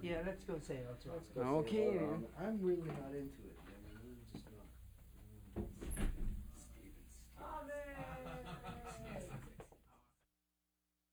Yeah, let's go sail. Let's rock. Let's go. Okay, Sail. man. I'm really not into it.